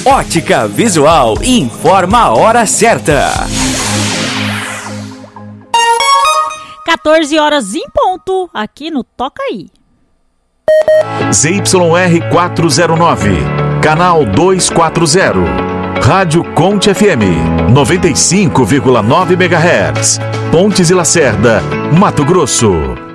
Ótica Visual informa a hora certa. 14 horas em ponto, aqui no Toca Aí. ZYR 409, canal 240. Rádio Conte FM, 95,9 MHz. Pontes e Lacerda, Mato Grosso.